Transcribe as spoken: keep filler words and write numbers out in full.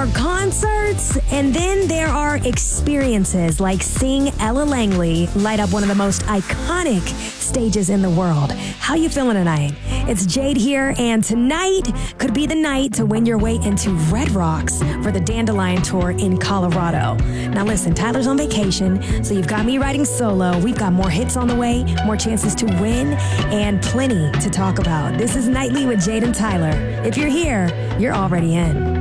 concerts, and then there are experiences like seeing Ella Langley light up one of the most iconic stages in the world. How you feeling tonight? It's Jade here, and tonight could be the night to win your way into Red Rocks for the Dandelion Tour in Colorado. Now listen, Tyler's on vacation, so you've got me riding solo. We've got more hits on the way, more chances to win, and plenty to talk about. This is Nightly with Jade and Tyler. If you're here, you're already in.